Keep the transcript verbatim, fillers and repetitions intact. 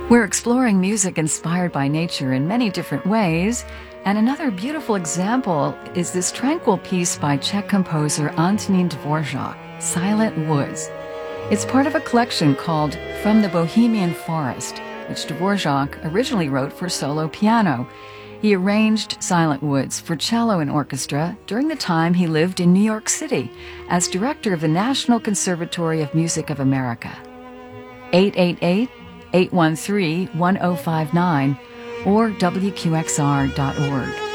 We're exploring music inspired by nature in many different ways, and another beautiful example is this tranquil piece by Czech composer Antonín Dvorak, Silent Woods. It's part of a collection called From the Bohemian Forest, which Dvorak originally wrote for solo piano. He arranged Silent Woods for cello and orchestra during the time he lived in New York City as director of the National Conservatory of Music of America. eight eight eight, eight one three, one oh five nine or W Q X R dot org.